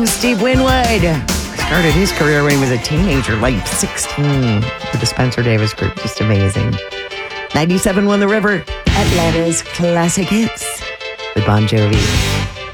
Steve Winwood started his career when he was a teenager, like 16, with the Spencer Davis Group. Just amazing. 97 won the River, Atlanta's classic hits with Bon Jovi.